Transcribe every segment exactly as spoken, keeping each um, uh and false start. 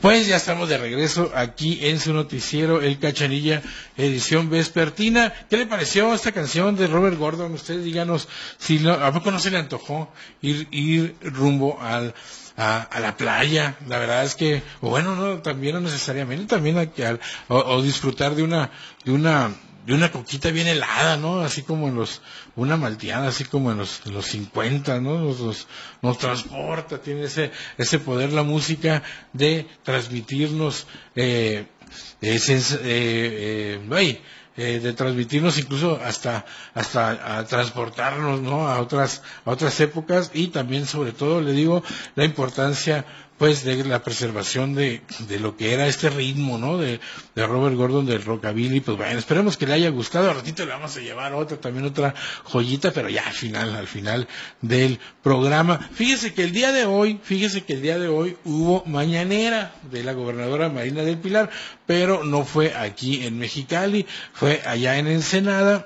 Pues ya estamos de regreso aquí en su noticiero El Cachanilla, edición vespertina. ¿Qué le pareció esta canción de Robert Gordon? Ustedes díganos si no, a poco no se le antojó ir ir rumbo al a, a la playa. La verdad es que, o bueno, no, también no necesariamente, también a, a, o, o disfrutar de una de una de una coquita bien helada, ¿no? Así como en los, una malteada, así como en los, en los cincuenta, ¿no? Nos, nos, nos transporta, tiene ese, ese poder la música de transmitirnos, eh, ese, eh, eh, ay, eh, de transmitirnos incluso hasta, hasta a transportarnos, ¿no? A otras, a otras épocas, y también, sobre todo, le digo, la importancia, pues, de la preservación de, de lo que era este ritmo, ¿no? De, de Robert Gordon, del rockabilly. Pues bueno, esperemos que le haya gustado. Al ratito le vamos a llevar otra, también otra joyita, pero ya al final, al final del programa. Fíjese que el día de hoy, fíjese que el día de hoy hubo mañanera de la gobernadora Marina del Pilar, pero no fue aquí en Mexicali, fue allá en Ensenada,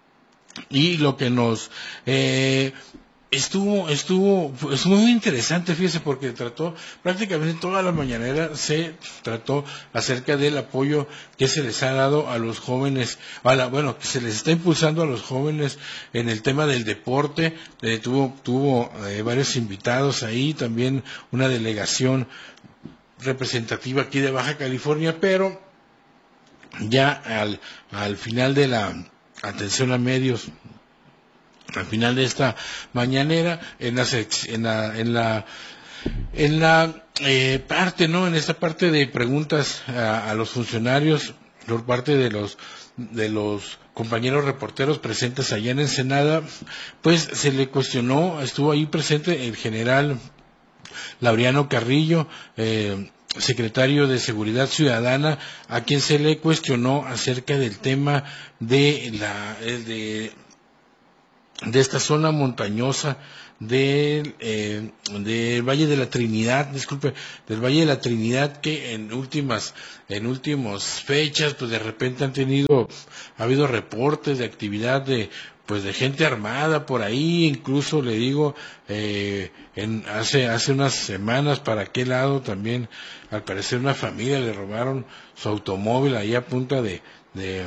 y lo que nos, eh, Estuvo, estuvo, estuvo muy interesante, fíjese, porque trató, prácticamente toda la mañanera se trató acerca del apoyo que se les ha dado a los jóvenes, a la, bueno, que se les está impulsando a los jóvenes en el tema del deporte. Eh, tuvo, tuvo eh, varios invitados ahí, también una delegación representativa aquí de Baja California, pero ya al, al final de la atención a medios, al final de esta mañanera, en la en la en la en la eh, parte, no, en esta parte de preguntas a, a los funcionarios por parte de los de los compañeros reporteros presentes allá en Ensenada, pues se le cuestionó, estuvo ahí presente el general Laureano Carrillo, eh, secretario de Seguridad Ciudadana, a quien se le cuestionó acerca del tema de la de de esta zona montañosa del, eh, del Valle de la Trinidad, disculpe, del Valle de la Trinidad, que en últimas, en últimas fechas, pues de repente han tenido, ha habido reportes de actividad de, pues de gente armada por ahí, incluso le digo, eh, en, hace, hace unas semanas para aquel lado también, al parecer una familia le robaron su automóvil ahí a punta de, de,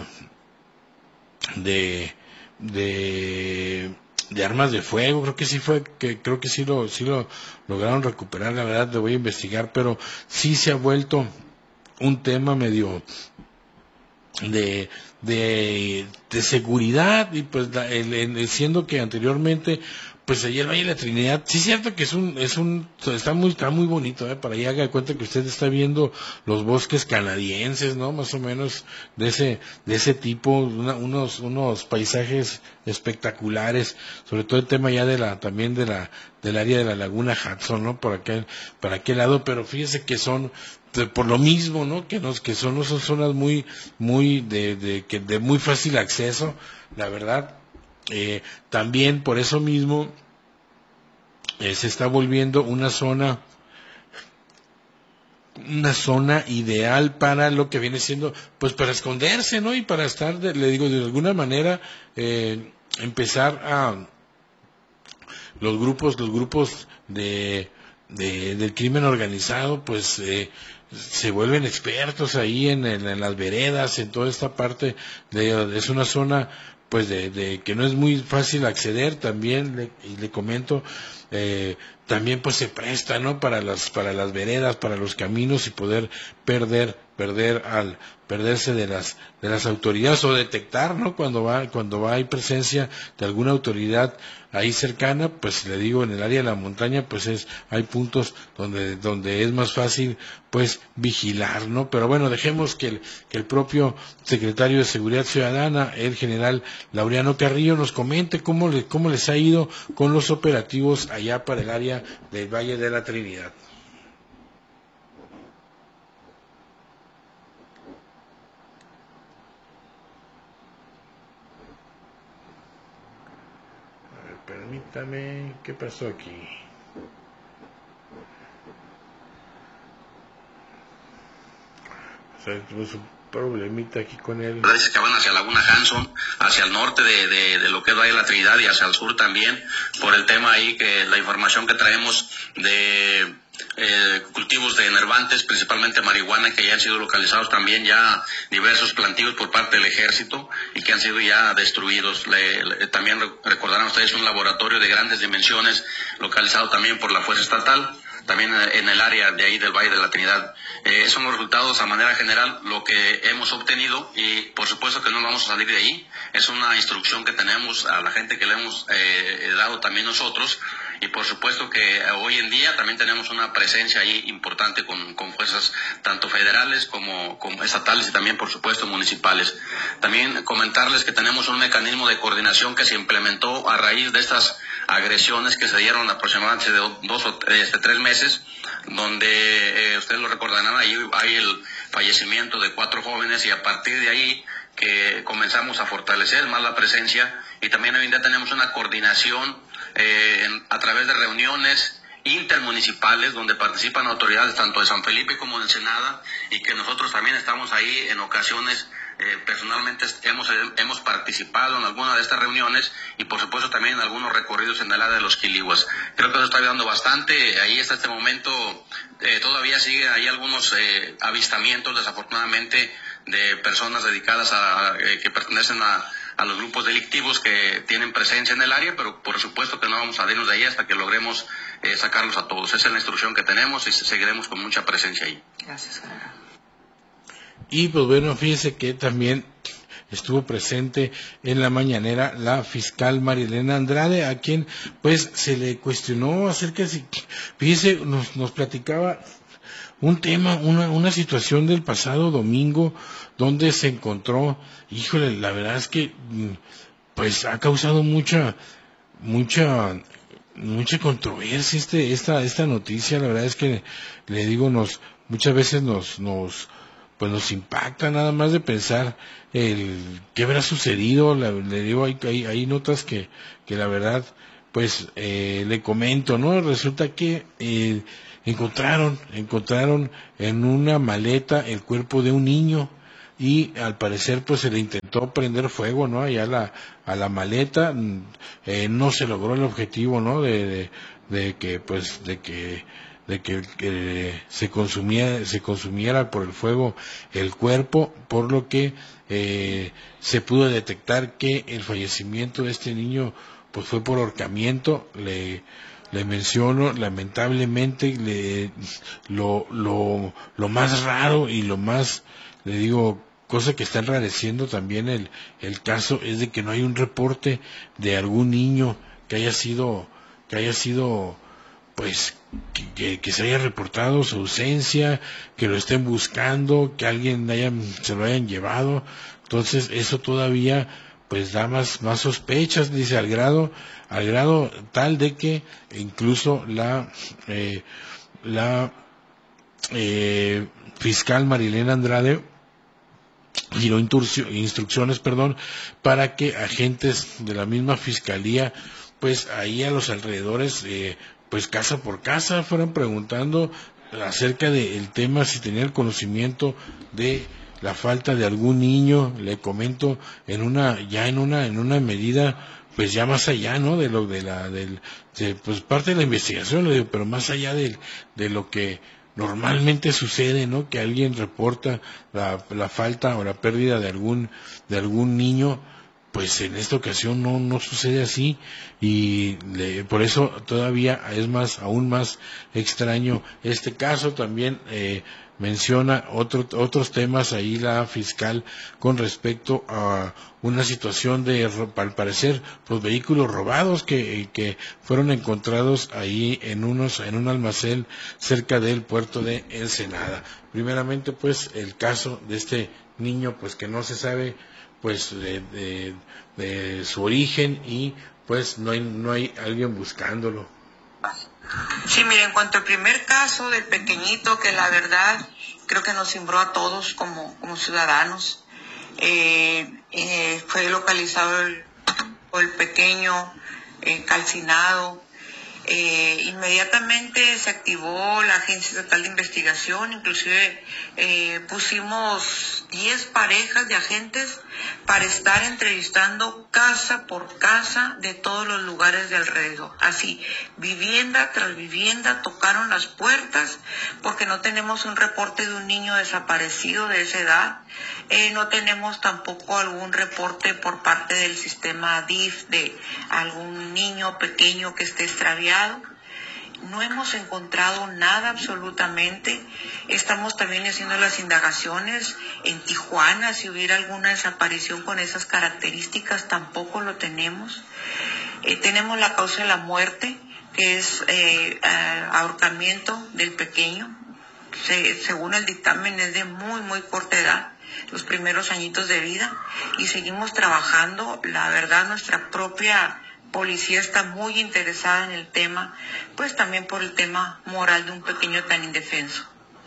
de, de de armas de fuego. Creo que sí fue, que creo que sí lo sí lo lograron recuperar. La verdad lo voy a investigar, pero sí se ha vuelto un tema medio de de, de seguridad, y pues la, el, el, siendo que anteriormente pues allí el Valle de la Trinidad, sí es cierto que es un, es un, está muy, está muy bonito, ¿eh? Para allá haga de cuenta que usted está viendo los bosques canadienses, ¿no? Más o menos de ese, de ese tipo, una, unos, unos paisajes espectaculares, sobre todo el tema ya de la, también de la, del área de la Laguna Hudson, ¿no? Por aquel, para aquel lado, pero fíjese que son, de, por lo mismo, ¿no? Que nos, que son, no son zonas muy, muy, de, de, que, de muy fácil acceso, la verdad. Eh, también por eso mismo eh, se está volviendo una zona una zona ideal para lo que viene siendo, pues para esconderse, ¿no? Y para estar, de, le digo, de alguna manera eh, empezar a los grupos, los grupos de, de del crimen organizado, pues eh, se vuelven expertos ahí en, en, en las veredas, en toda esta parte de, es una zona pues de, de que no es muy fácil acceder también, le, y le comento, eh, también pues se presta, ¿no? Para las, para las veredas, para los caminos, y poder perder, perder al, perderse de las, de las autoridades, o detectar, ¿no? Cuando va, cuando va, hay presencia de alguna autoridad ahí cercana, pues le digo, en el área de la montaña, pues es, hay puntos donde, donde es más fácil, pues, vigilar, ¿no? Pero bueno, dejemos que el, que el propio secretario de Seguridad Ciudadana, el general Laureano Carrillo, nos comente cómo, le, cómo les ha ido con los operativos allá para el área del Valle de la Trinidad. A ver, permítame, ¿qué pasó aquí? O sea, tuvo un problemita aquí con él. Dice que van hacia Laguna Hanson, hacia el norte de, de, de lo que es Valle de la Trinidad, y hacia el sur también, por el tema ahí que la información que traemos de eh, cultivos de enervantes, principalmente marihuana, que ya han sido localizados también ya diversos plantíos por parte del ejército y que han sido ya destruidos. Le, le, también recordarán ustedes un laboratorio de grandes dimensiones localizado también por la Fuerza Estatal, también en el área de ahí del Valle de la Trinidad. Eh, son los resultados a manera general lo que hemos obtenido y por supuesto que no vamos a salir de ahí. Es una instrucción que tenemos a la gente que le hemos eh, dado también nosotros y por supuesto que hoy en día también tenemos una presencia ahí importante con, con fuerzas tanto federales como, como estatales y también por supuesto municipales. También comentarles que tenemos un mecanismo de coordinación que se implementó a raíz de estas agresiones que se dieron aproximadamente de dos o este, tres meses, donde eh, ustedes lo recordarán, ahí hay el fallecimiento de cuatro jóvenes y a partir de ahí que comenzamos a fortalecer más la presencia y también hoy en día tenemos una coordinación eh, en, a través de reuniones intermunicipales donde participan autoridades tanto de San Felipe como de Ensenada y que nosotros también estamos ahí en ocasiones. Eh, personalmente hemos, hemos participado en alguna de estas reuniones y por supuesto también en algunos recorridos en el área de los Quiliguas. Creo que eso está ayudando bastante. Ahí hasta este momento eh, todavía siguen ahí algunos eh, avistamientos desafortunadamente de personas dedicadas a, eh, que pertenecen a, a los grupos delictivos que tienen presencia en el área, pero por supuesto que no vamos a irnos de ahí hasta que logremos eh, sacarlos a todos. Esa es la instrucción que tenemos y seguiremos con mucha presencia ahí. Gracias, general. Y pues bueno, fíjese que también estuvo presente en la mañanera la fiscal Marilena Andrade, a quien pues se le cuestionó acerca de si, fíjese, nos, nos platicaba un tema, una, una situación del pasado domingo, donde se encontró, híjole, la verdad es que pues ha causado mucha, mucha, mucha controversia este, esta, esta noticia. La verdad es que le digo, nos, muchas veces nos, nos pues nos impacta nada más de pensar el qué habrá sucedido. La, le digo, hay, hay, hay notas que, que la verdad, pues eh, le comento, ¿no? Resulta que eh, encontraron, encontraron en una maleta el cuerpo de un niño y al parecer pues se le intentó prender fuego, ¿no? Allá a la, a la maleta, eh, no se logró el objetivo, ¿no? De, de, de que pues, de que de que, que se consumía, se consumiera por el fuego el cuerpo, por lo que eh, se pudo detectar que el fallecimiento de este niño pues fue por ahorcamiento. Le, le menciono, lamentablemente, le, lo, lo, lo más raro y lo más, le digo, cosa que está enrareciendo también el, el caso, es de que no hay un reporte de algún niño que haya sido, que haya sido, pues, que, que, que se haya reportado su ausencia, que lo estén buscando, que alguien haya, se lo hayan llevado. Entonces eso todavía pues da más, más sospechas, dice, al grado, al grado tal de que incluso la eh, la eh, fiscal Marilena Andrade giró instrucciones, perdón, para que agentes de la misma fiscalía, pues ahí a los alrededores, eh, pues casa por casa, fueran preguntando acerca del tema, si tenía el conocimiento de la falta de algún niño. Le comento, en una, ya en una, en una medida, pues ya más allá, ¿no? De lo, de la, del, de, pues parte de la investigación, le digo, pero más allá de, de lo que normalmente sucede, ¿no? Que alguien reporta la, la falta o la pérdida de algún, de algún niño. Pues en esta ocasión no, no sucede así, y le, por eso todavía es más, aún más extraño este caso. También eh, menciona otro, otros temas ahí la fiscal con respecto a una situación de, al parecer, pues vehículos robados que, que fueron encontrados ahí en unos, en un almacén cerca del puerto de Ensenada. Primeramente, pues, el caso de este niño, pues que no se sabe pues de, de, de su origen, y pues no hay, no hay alguien buscándolo. Sí, mire, en cuanto al primer caso del pequeñito, que la verdad creo que nos cimbró a todos como, como ciudadanos, eh, eh, fue localizado el, el pequeño eh, calcinado. Eh, inmediatamente se activó la Agencia Estatal de Investigación, inclusive eh, pusimos diez parejas de agentes para estar entrevistando casa por casa de todos los lugares de alrededor. Así, vivienda tras vivienda, tocaron las puertas porque no tenemos un reporte de un niño desaparecido de esa edad. Eh, no tenemos tampoco algún reporte por parte del sistema D I F de algún niño pequeño que esté extraviado. No hemos encontrado nada absolutamente. Estamos también haciendo las indagaciones en Tijuana. Si hubiera alguna desaparición con esas características, tampoco lo tenemos. Eh, tenemos la causa de la muerte, que es eh, ahorcamiento del pequeño. Se, según el dictamen es de muy, muy corta edad, los primeros añitos de vida, y seguimos trabajando. La verdad, nuestra propia policía está muy interesada en el tema, pues también por el tema moral de un pequeño tan indefenso.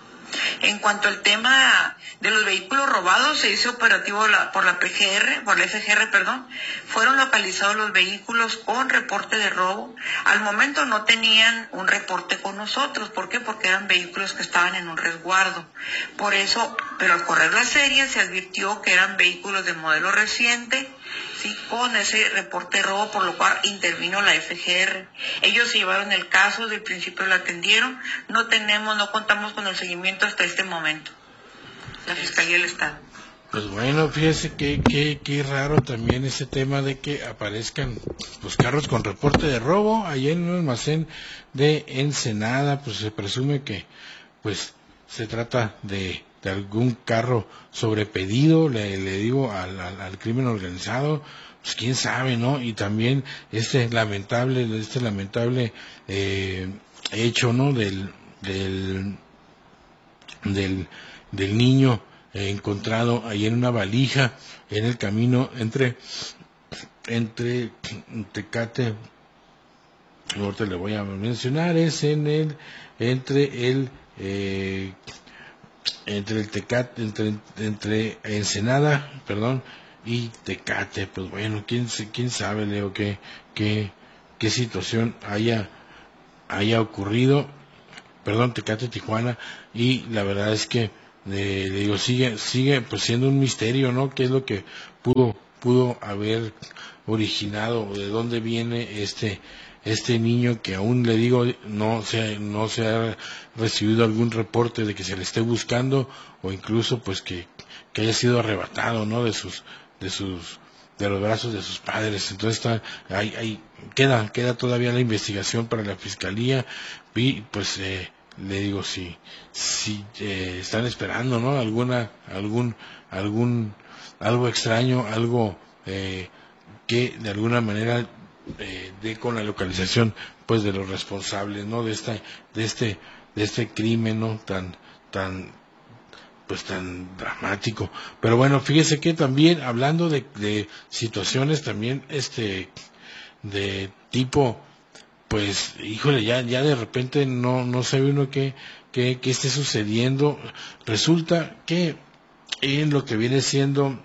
En cuanto al tema de los vehículos robados, se hizo operativo la, por la P G R, por la F G R, perdón. Fueron localizados los vehículos con reporte de robo. Al momento no tenían un reporte con nosotros. ¿Por qué? Porque eran vehículos que estaban en un resguardo. Por eso, pero al correr la serie se advirtió que eran vehículos de modelo reciente, sí, con ese reporte de robo, por lo cual intervino la F G R. Ellos se llevaron el caso, desde el principio lo atendieron. No tenemos, no contamos con el seguimiento hasta este momento. La Fiscalía del Estado. Pues bueno, fíjese que, que, que raro también ese tema de que aparezcan pues carros con reporte de robo allá en un almacén de Ensenada. Pues se presume que pues se trata de, de algún carro sobrepedido, le, le digo, al, al, al crimen organizado. Pues quién sabe, ¿no? Y también este lamentable, este lamentable eh, hecho, ¿no? Del, del, del, del niño eh, encontrado ahí en una valija en el camino entre, entre Tecate, ahorita le voy a mencionar, es en el, entre el, eh, entre el Tecate, entre, entre Ensenada, perdón, y Tecate. Pues bueno, quién quién sabe, Leo, qué qué qué situación haya haya ocurrido, perdón, Tecate, Tijuana. Y la verdad es que eh, le digo, sigue sigue pues siendo un misterio, ¿no? Qué es lo que pudo pudo haber originado, o de dónde viene este este niño, que aún le digo no se no se ha recibido algún reporte de que se le esté buscando, o incluso pues que que haya sido arrebatado, ¿no? de sus de sus de los brazos de sus padres. Entonces está hay, hay queda queda todavía la investigación para la Fiscalía. Y pues eh, le digo, si si eh, están esperando, ¿no? alguna algún algún algo extraño, algo eh, que de alguna manera eh, dé con la localización pues de los responsables, ¿no? de esta de este de este crimen, ¿no? tan tan pues tan dramático. Pero bueno, fíjese que también hablando de, de situaciones también este de tipo, pues híjole, ya ya de repente no no sabe uno qué qué qué esté sucediendo. Resulta que en lo que viene siendo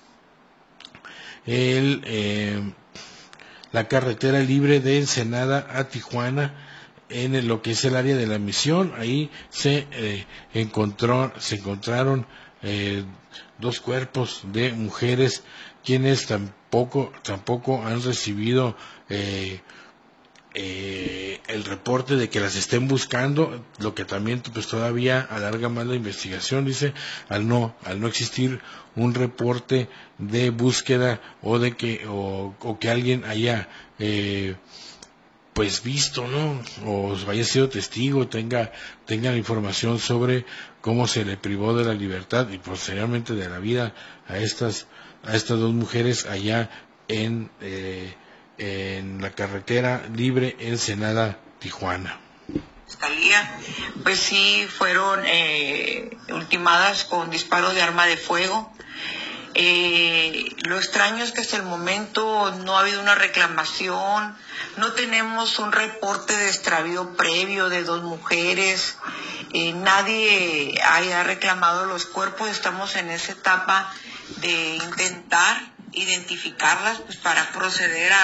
el eh, la carretera libre de Ensenada a Tijuana, en el, lo que es el área de la Misión, ahí se eh, encontró, se encontraron eh, dos cuerpos de mujeres, quienes tampoco tampoco han recibido eh, eh, el reporte de que las estén buscando, lo que también pues todavía alarga más la investigación. Dice, al no al no existir un reporte de búsqueda, o de que o, o que alguien haya eh, pues visto, ¿no? o haya sido testigo, tenga tenga la información sobre cómo se le privó de la libertad y posteriormente de la vida a estas a estas dos mujeres allá en eh, en la carretera libre Ensenada Tijuana. Fiscalía, pues sí fueron eh, ultimadas con disparos de arma de fuego. Eh, lo extraño es que hasta el momento no ha habido una reclamación, no tenemos un reporte de extravío previo de dos mujeres, eh, nadie haya reclamado los cuerpos. Estamos en esa etapa de intentar identificarlas pues para proceder a,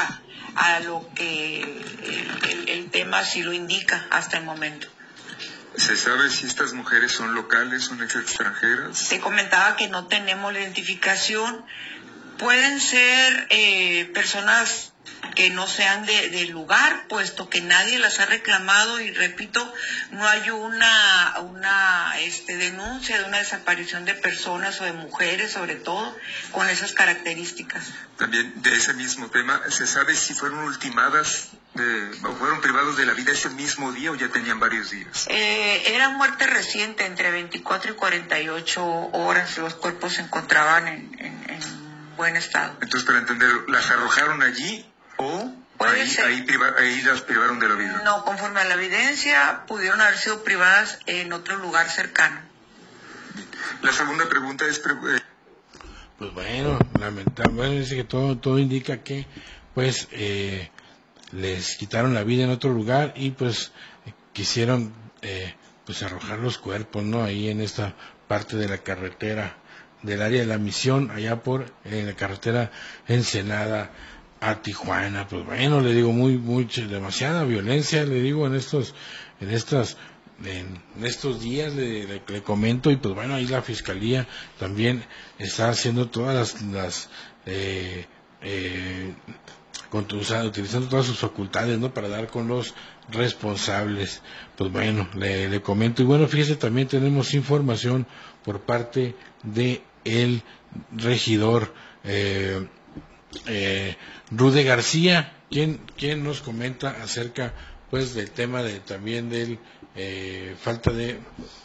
a lo que el, el, el tema sí lo indica hasta el momento. ¿Se sabe si estas mujeres son locales, son extranjeras? Te comentaba que no tenemos la identificación. Pueden ser eh, personas que no sean de, de lugar, puesto que nadie las ha reclamado y repito, no hay una, una este, denuncia de una desaparición de personas o de mujeres, sobre todo, con esas características. También de ese mismo tema, ¿se sabe si fueron ultimadas de, o fueron privados de la vida ese mismo día o ya tenían varios días? Eh, era muerte reciente, entre veinticuatro y cuarenta y ocho horas, los cuerpos se encontraban en, en, en buen estado. Entonces, para entenderlo, ¿las arrojaron allí o ahí, ahí, priva, ahí las privaron de la vida? No, conforme a la evidencia, pudieron haber sido privadas en otro lugar cercano. La segunda pregunta es... Eh, Pues bueno, lamentablemente dice que todo, todo indica que pues eh, les quitaron la vida en otro lugar y pues quisieron eh, pues arrojar los cuerpos, ¿no? Ahí en esta parte de la carretera del área de la Misión, allá por en la carretera Ensenada a Tijuana. Pues bueno, le digo, muy, muy, demasiada violencia, le digo, en estos, en estas En, en estos días le, le, le comento, y pues bueno, ahí la fiscalía también está haciendo todas las, las eh, eh, utilizando todas sus facultades, ¿no?, para dar con los responsables. Pues bueno, le, le comento, y bueno, fíjese, también tenemos información por parte de el regidor eh, eh, Rude García, quien, quien nos comenta acerca pues del tema de también del Eh, falta de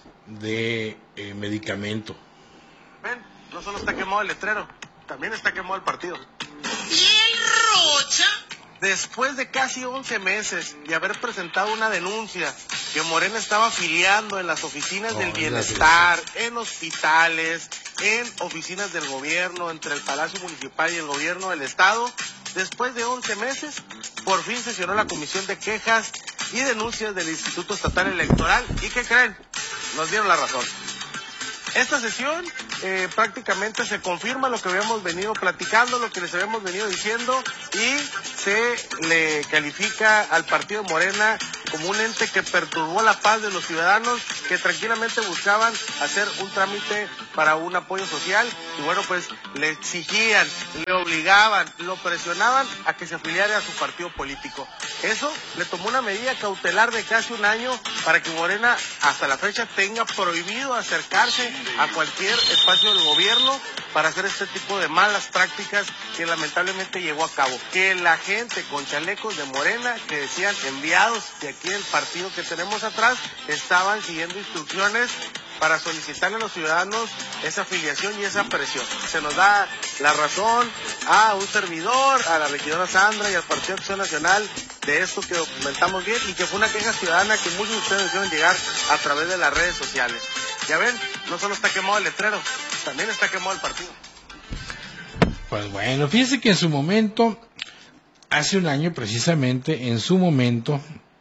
de eh, medicamento. Ven, no solo está quemado el letrero, también está quemado el partido. ¿Y el Rocha? Después de casi once meses de haber presentado una denuncia que Morena estaba afiliando en las oficinas oh, del bienestar, en hospitales, en oficinas del gobierno, entre el Palacio Municipal y el gobierno del estado, después de once meses, por fin sesionó la comisión de quejas y denuncias del Instituto Estatal Electoral. ¿Y qué creen? Nos dieron la razón. Esta sesión eh, prácticamente se confirma lo que habíamos venido platicando, lo que les habíamos venido diciendo, y se le califica al partido Morena como un ente que perturbó la paz de los ciudadanos que tranquilamente buscaban hacer un trámite para un apoyo social, y bueno, pues le exigían, le obligaban, lo presionaban a que se afiliara a su partido político. Eso le tomó una medida cautelar de casi un año para que Morena hasta la fecha tenga prohibido acercarse a cualquier espacio del gobierno para hacer este tipo de malas prácticas que lamentablemente llevó a cabo. Que la gente con chalecos de Morena, que decían enviados de aquí del partido que tenemos atrás, estaban siguiendo instrucciones para solicitarle a los ciudadanos esa afiliación y esa presión. Se nos da la razón a un servidor, a la regidora Sandra y al Partido Acción Nacional de esto que documentamos bien, y que fue una queja ciudadana que muchos de ustedes hicieron llegar a través de las redes sociales. Ya ven, no solo está quemado el letrero, también está quemado el partido. Pues bueno, fíjense que en su momento, hace un año precisamente, en su momento,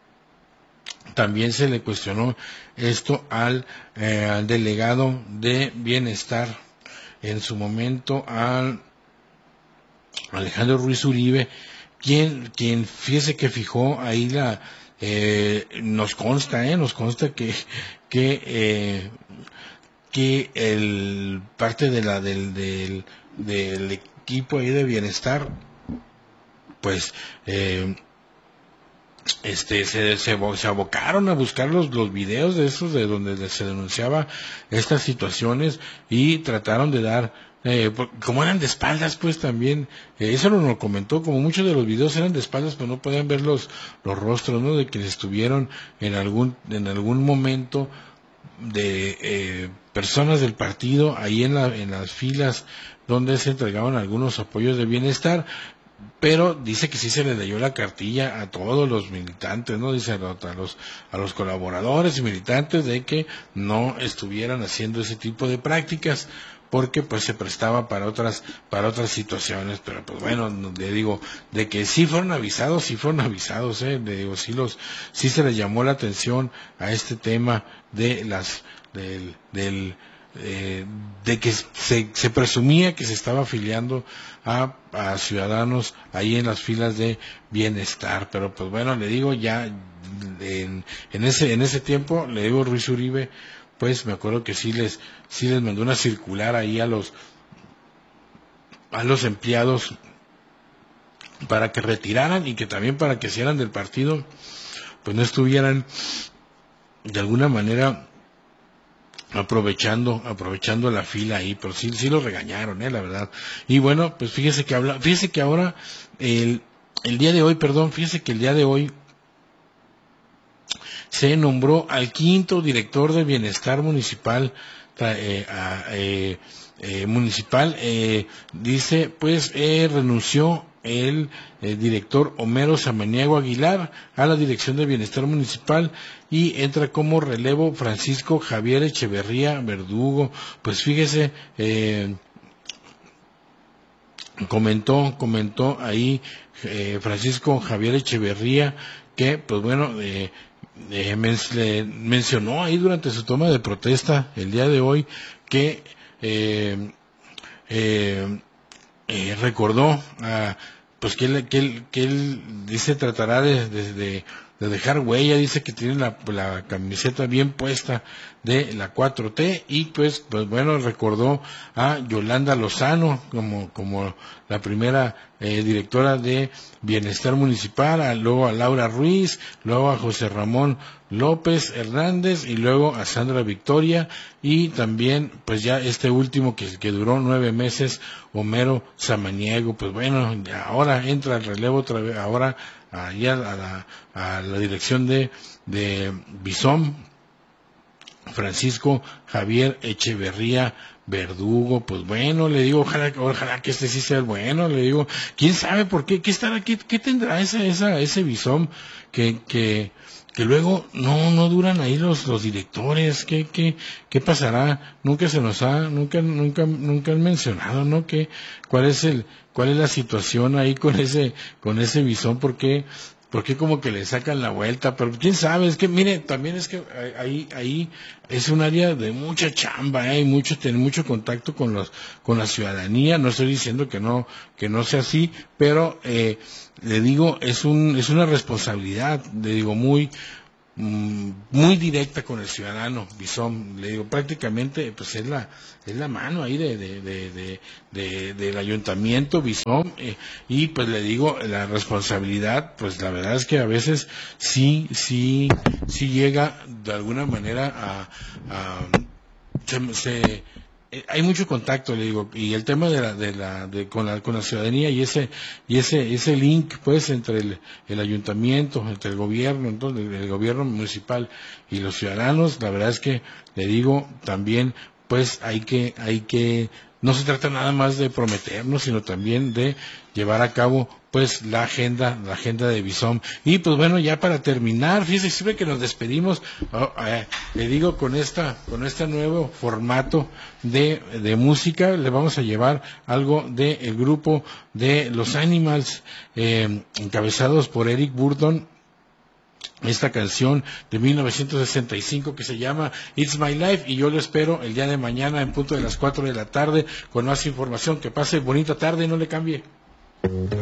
también se le cuestionó esto al, eh, al delegado de Bienestar, en su momento al Alejandro Ruiz Uribe, quien, quien fíjese que fijó ahí la, eh, nos consta, eh, nos consta que, que, eh, que el parte de la, del, del, del equipo ahí de Bienestar, pues, eh, este se, se, se abocaron a buscar los, los videos de esos de donde se denunciaba estas situaciones, y trataron de dar, eh, como eran de espaldas, pues también, eh, eso nos lo comentó, como muchos de los videos eran de espaldas, pero no podían ver los, los rostros, ¿no?, de quienes estuvieron en algún, en algún momento de eh, personas del partido ahí en, la, en las filas donde se entregaban algunos apoyos de Bienestar. Pero dice que sí se le leyó la cartilla a todos los militantes, ¿no? Dice a los, a los colaboradores y militantes de que no estuvieran haciendo ese tipo de prácticas, porque pues se prestaba para otras, para otras situaciones. Pero pues bueno, le digo, de que sí fueron avisados, sí fueron avisados, eh, le digo, sí los, sí se les llamó la atención a este tema de las, del, del, eh, de que se, se presumía que se estaba afiliando a, a ciudadanos ahí en las filas de Bienestar, pero pues bueno, le digo ya en, en ese en ese tiempo, le digo, Ruiz Uribe, pues me acuerdo que sí les sí les mandó una circular ahí a los a los empleados para que retiraran y que también para que si eran del partido pues no estuvieran de alguna manera aprovechando aprovechando la fila ahí, pero sí sí lo regañaron, eh, la verdad. Y bueno, pues fíjese que habla, fíjese que ahora el el día de hoy, perdón, fíjese que el día de hoy se nombró al quinto director de Bienestar Municipal eh, a, eh, eh, municipal eh, dice pues eh, renunció el eh, director Homero Samaniego Aguilar a la dirección de Bienestar Municipal y entra como relevo Francisco Javier Echeverría Verdugo. Pues fíjese, eh, comentó comentó ahí eh, Francisco Javier Echeverría que pues bueno eh, eh, men le mencionó ahí durante su toma de protesta el día de hoy que eh, eh, eh, recordó a pues que él, que él, que él dice tratará de, de, de, de dejar huella, dice que tiene la, la camiseta bien puesta de la cuatro T y pues, pues bueno, recordó a Yolanda Lozano como, como la primera eh, directora de Bienestar Municipal, a, luego a Laura Ruiz, luego a José Ramón López Hernández y luego a Sandra Victoria y también pues ya este último que, que duró nueve meses, Homero Samaniego. Pues bueno, ahora entra el relevo otra vez, ahora allá a la, a la dirección de, de Bison, Francisco Javier Echeverría Verdugo. Pues bueno, le digo, ojalá, ojalá que este sí sea el bueno, le digo, quién sabe por qué, qué estará, qué, qué tendrá esa, esa, ese Bison que, que, que luego no, no duran ahí los, los directores, qué, qué, qué pasará, nunca se nos ha, nunca, nunca, nunca han mencionado, ¿no? Que, cuál es el, cuál es la situación ahí con ese, con ese Bison, porque porque como que le sacan la vuelta, pero quién sabe, es que mire, también es que ahí ahí es un área de mucha chamba, hay ¿eh? mucho tener mucho contacto con los con la ciudadanía, no estoy diciendo que no que no sea así, pero eh, le digo, es un es una responsabilidad, le digo, muy muy directa con el ciudadano, Bison, le digo, prácticamente pues es la es la mano ahí de de de, de, de del ayuntamiento, Bison, eh, y pues le digo, la responsabilidad, pues la verdad es que a veces sí sí sí llega de alguna manera a, a se, se hay mucho contacto, le digo, y el tema de la de la de con la con la ciudadanía y ese y ese ese link pues entre el, el ayuntamiento, entre el gobierno, entonces el, el gobierno municipal y los ciudadanos, la verdad es que le digo también pues hay que hay que no se trata nada más de prometernos, sino también de llevar a cabo pues la agenda, la agenda de Bison. Y pues bueno, ya para terminar, fíjese, siempre que nos despedimos, oh, eh, le digo, con esta, con este nuevo formato de, de música, le vamos a llevar algo del de grupo de los Animals, eh, encabezados por Eric Burdon. Esta canción de mil novecientos sesenta y cinco que se llama It's My Life, y yo lo espero el día de mañana en punto de las cuatro de la tarde con más información. Que pase bonita tarde y no le cambie.